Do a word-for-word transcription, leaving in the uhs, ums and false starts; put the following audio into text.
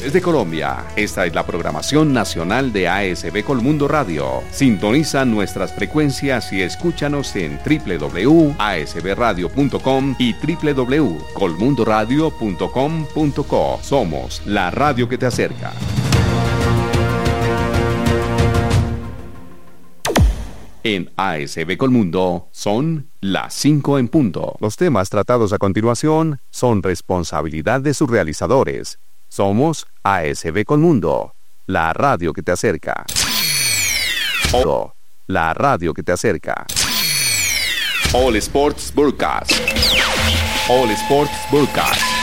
Desde Colombia, esta es la programación nacional de A S B Colmundo Radio. Sintoniza nuestras frecuencias y escúchanos en doble u doble u doble u punto a s b radio punto com y doble u doble u doble u punto colmundo radio punto com punto co. Somos la radio que te acerca. En A S B Colmundo son las cinco en punto. Los temas tratados a continuación son responsabilidad de sus realizadores. Somos A S B Colmundo, la radio que te acerca. O, la radio que te acerca. All Sports Broadcast. All Sports Broadcast.